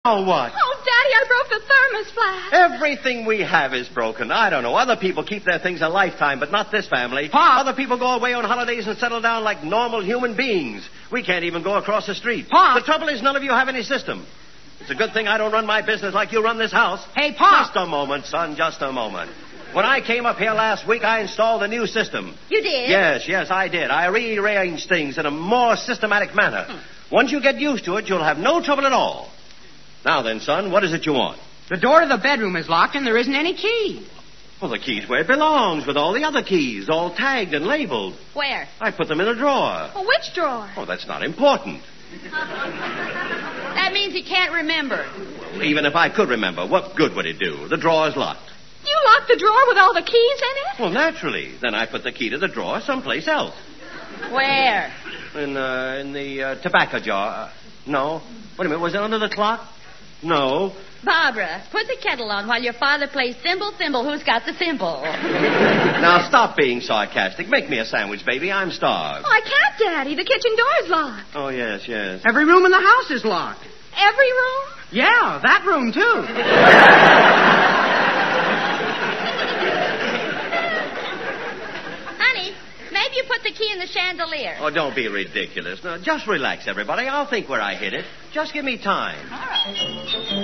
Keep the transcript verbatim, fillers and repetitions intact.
Oh, what? Oh, Daddy, I broke the thermos flask. Everything we have is broken. I don't know. Other people keep their things a lifetime, but not this family. Pop. Other people go away on holidays and settle down like normal human beings. We can't even go across the street. Pop. The trouble is none of you have any system. It's a good thing I don't run my business like you run this house. Hey, Pop. Just a moment, son, just a moment. When I came up here last week, I installed a new system. You did? Yes, yes, I did. I rearranged things in a more systematic manner. Hmm. Once you get used to it, you'll have no trouble at all. Now then, son, what is it you want? The door to the bedroom is locked and there isn't any key. Well, the key's where it belongs, with all the other keys, all tagged and labeled. Where? I put them in a drawer. Oh, which drawer? Oh, that's not important. That means he can't remember. Well, even if I could remember, what good would it do? The drawer's locked. You locked the drawer with all the keys in it? Well, naturally. Then I put the key to the drawer someplace else. Where? In, uh, in the uh, tobacco jar. Uh, no. Wait a minute, was it under the clock? No. Barbara, put the kettle on while your father plays thimble, thimble. Who's got the thimble? Now, stop being sarcastic. Make me a sandwich, baby. I'm starved. Oh, I can't, Daddy. The kitchen door's locked. Oh, yes, yes. Every room in the house is locked. Every room? Yeah, that room, too. Honey, maybe you put the key in the chandelier. Oh, don't be ridiculous. No, just relax, everybody. I'll think where I hid it. Just give me time. All right.